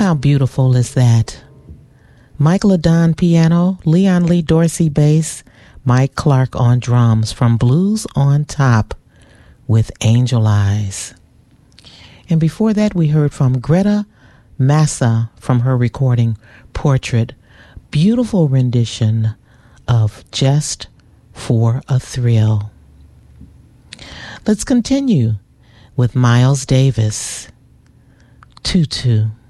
How beautiful is that? Michael Adon piano, Leon Lee Dorsey bass, Mike Clark on drums from Blues on Top with Angel Eyes. And before that, we heard from Greta Massa from her recording Portrait. Beautiful rendition of Just for a Thrill. Let's continue with Miles Davis, Tutu.